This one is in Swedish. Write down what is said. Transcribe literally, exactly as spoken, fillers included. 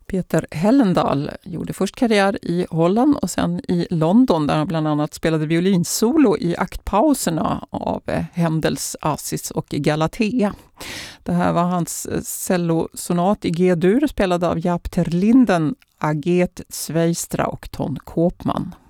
Peter Hellendahl gjorde först karriär i Holland och sen i London där han bland annat spelade violinsolo i aktpauserna av Händels Acis och Galatea. Det här var hans cellosonat i G-dur spelad av Jaap ter Linden, Ageet Zwijstra och Ton Koopman.